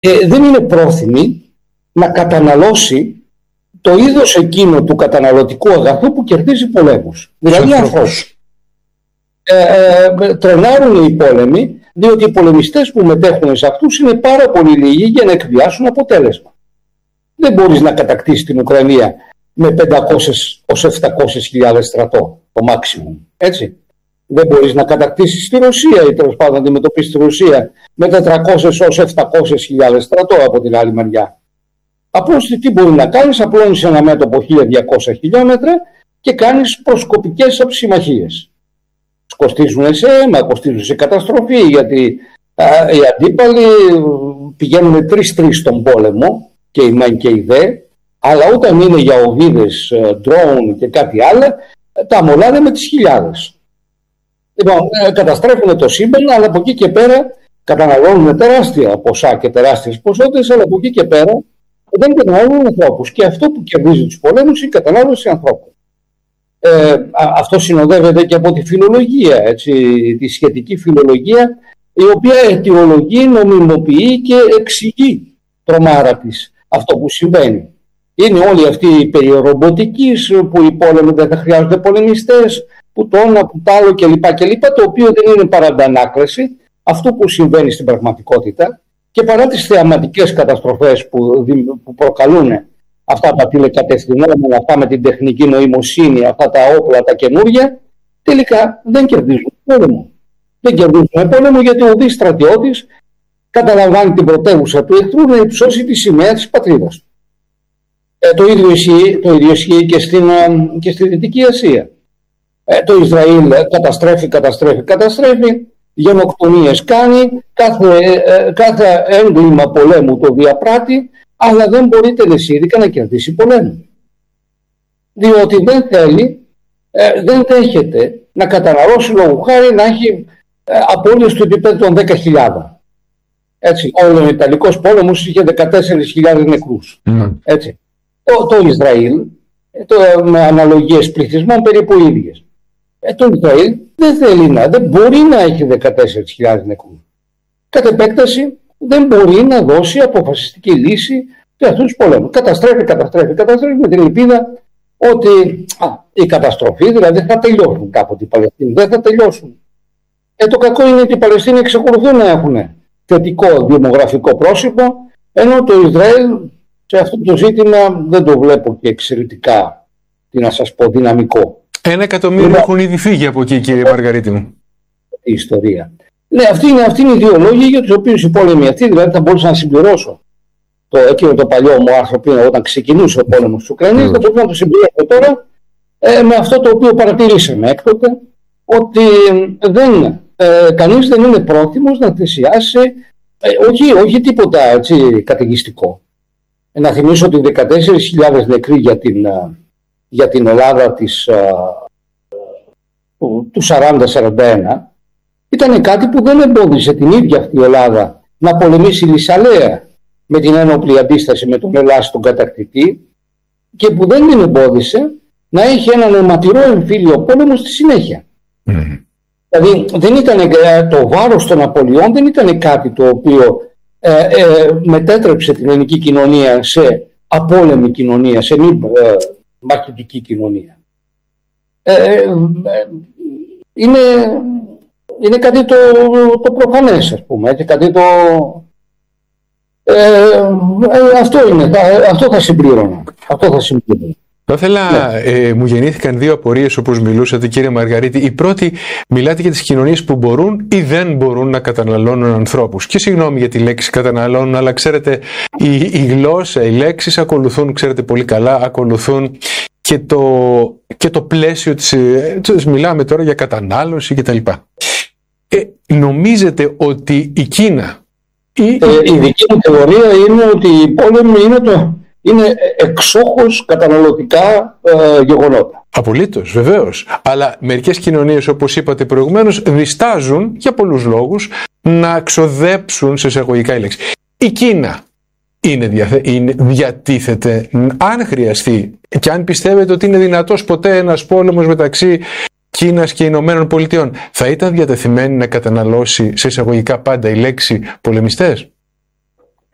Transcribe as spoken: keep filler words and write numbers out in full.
ε, δεν είναι πρόθυμη να καταναλώσει το είδος εκείνο του καταναλωτικού αγαθού που κερδίζει πολέμους. Δηλαδή ανθρώπους. Ε, ε, τρενάρουν οι πόλεμοι, διότι οι πολεμιστές που μετέχουν σε αυτούς είναι πάρα πολύ λίγοι για να εκβιάσουν αποτέλεσμα. Δεν μπορείς να κατακτήσεις την Ουκρανία με πεντακόσιες έως επτακόσιες χιλιάδες στρατό, το maximum. Έτσι. Δεν μπορείς να κατακτήσεις τη Ρωσία ή τέλος πάντων να αντιμετωπίσεις τη Ρωσία με τετρακόσιες έως επτακόσιες χιλιάδες στρατό από την άλλη μεριά. Απλώς τι μπορεί να κάνεις, απλώνεις ένα μέτωπο χίλια διακόσια χιλιόμετρα και κάνεις προσκοπικές αψημαχίες. Κοστίζουν σε αίμα, κοστίζουν σε καταστροφή, γιατί α, οι αντίπαλοι πηγαίνουν τρεις-τρεις στον πόλεμο, και οι μεν και οι δε, αλλά όταν είναι για οβίδες, drone και κάτι άλλο, τα αμολάνε με τις χιλιάδες. Λοιπόν, καταστρέφουν το σύμπαν, αλλά από εκεί και πέρα καταναλώνουν τεράστια ποσά και τεράστιες ποσότητες, αλλά από εκεί και πέρα δεν καταναλώνουν ανθρώπους. Και αυτό που κερδίζει τους πολέμους είναι η κατανάλωση ανθρώπων. Ε, αυτό συνοδεύεται και από τη φιλολογία, έτσι, τη σχετική φιλολογία, η οποία αιτιολογεί, νομιμοποιεί και εξηγεί τρομάρα της αυτό που συμβαίνει. Είναι όλη αυτή η περιορομποτικής που οι πόλεμοι δεν θα χρειάζονται πολεμιστές, που το ένα, που το άλλο κλπ. κλπ. Το οποίο δεν είναι παρά αντανάκλαση αυτού που συμβαίνει στην πραγματικότητα, και παρά τις θεαματικές καταστροφές που, που προκαλούν αυτά τα τηλεκατευθυνόμενα, αυτά με την τεχνική νοημοσύνη, αυτά τα όπλα, τα καινούργια, τελικά δεν κερδίζουν πόλεμο. Δεν κερδίζουν πόλεμο γιατί ο δις στρατιώτης καταλαμβάνει την πρωτεύουσα του εχθρού να υψώσει τη σημαία της πατρίδας του. Ε, το, ίδιο ισχύει, το ίδιο ισχύει και στην, και στη Δυτική Ασία. Ε, το Ισραήλ καταστρέφει, καταστρέφει, καταστρέφει, γενοκτονίες κάνει, κάθε, ε, κάθε έγκλημα πολέμου το διαπράττει, αλλά δεν μπορεί τελεσίδικα να κερδίσει πολέμου. Διότι δεν θέλει, ε, δεν δέχεται να καταναλώσει λόγου χάρη να έχει ε, απώλειες του επίπεδου των δέκα χιλιάδων. Έτσι, ο Ιταλικός πόλεμος είχε δεκατέσσερις χιλιάδες νεκρούς. Mm. Έτσι. Το, το Ισραήλ, το, με αναλογίες πληθυσμών περίπου ίδιες. Ε, το Ισραήλ δεν θέλει να, δεν μπορεί να έχει δεκατέσσερις χιλιάδες νεκρούς. Κατ' επέκταση δεν μπορεί να δώσει αποφασιστική λύση σε αυτούς τους πολέμους. Καταστρέφει, καταστρέφει, καταστρέφει με την ελπίδα ότι α, η καταστροφή δηλαδή θα τελειώσουν κάποτε οι Παλαιστίνοι. Δεν θα τελειώσουν. Ε, το κακό είναι ότι οι Παλαιστίνοι εξακολουθούν να έχουν θετικό δημογραφικό πρόσωπο, ενώ το Ισραήλ σε αυτό το ζήτημα δεν το βλέπω και εξαιρετικά, τι να σας πω, δυναμικό. Ένα εκατομμύριο είναι... έχουν ήδη φύγει από εκεί, κύριε Μαργαρίτη μου. Η ιστορία. Ναι, αυτοί είναι, αυτοί είναι οι δύο λόγοι για τους οποίους οι πόλεμοι αυτοί, δηλαδή θα μπορούσα να συμπληρώσω το, εκείνο το παλιό μου άρθρο όταν ξεκινούσε ο πόλεμος της Ουκρανίας, mm. θα μπορούσα να το συμπληρώσω τώρα ε, με αυτό το οποίο παρατηρήσαμε έκτοτε, ότι δεν, ε, κανείς δεν είναι πρόθυμος να θυσιάσει ε, όχι, όχι τίποτα έτσι, καταιγιστικό. Ε, να θυμίσω ότι δεκατέσσερις χιλιάδες νεκροί για την, για την Ελλάδα της, του, του σαράντα σαράντα ένα ήταν κάτι που δεν εμπόδισε την ίδια αυτή η Ελλάδα να πολεμήσει λυσαλέα με την ένοπλη αντίσταση με τον Ελλάς τον κατακτητή, και που δεν την εμπόδισε να έχει έναν αιματηρό εμφύλιο πόλεμο στη συνέχεια. Mm. Δηλαδή δεν ήταν, το βάρος των απολειών δεν ήταν κάτι το οποίο ε, ε, μετέτρεψε την ελληνική κοινωνία σε απόλεμη κοινωνία, σε μη ε, μαχητική κοινωνία. Ε, ε, είναι, είναι κάτι το, το προφανές, ας πούμε, έτσι, κάτι το... Ε, ε, αυτό είναι, αυτό θα συμπλήρωνα. Αυτό θα συμπλήρωνα. Θα ήθελα, ναι. ε, μου γεννήθηκαν δύο απορίες όπως μιλούσατε, κύριε Μαργαρίτη. Η πρώτη, μιλάτε για τις κοινωνίες που μπορούν ή δεν μπορούν να καταναλώνουν ανθρώπους. Και συγγνώμη για τη λέξη καταναλώνουν, αλλά ξέρετε, η, η γλώσσα, οι λέξεις ακολουθούν, ξέρετε πολύ καλά, ακολουθούν και το, και το πλαίσιο της, της, μιλάμε τώρα για κατανάλωση κτλ. Ε, νομίζετε ότι η Κίνα... Η, ε, η δική μου θεωρία είναι ότι η πόλεμη είναι το... είναι εξόχως καταναλωτικά ε, γεγονότα. Απολύτως, βεβαίως. Αλλά μερικές κοινωνίες, όπως είπατε προηγουμένως, διστάζουν για πολλούς λόγους να ξοδέψουν σε εισαγωγικά η λέξη. Η Κίνα είναι, διαθε... είναι διατίθεται, αν χρειαστεί, και αν πιστεύετε ότι είναι δυνατός ποτέ ένας πόλεμος μεταξύ Κίνας και Ηνωμένων Πολιτειών, θα ήταν διατεθειμένη να καταναλώσει σε εισαγωγικά πάντα η λέξη πολεμιστές?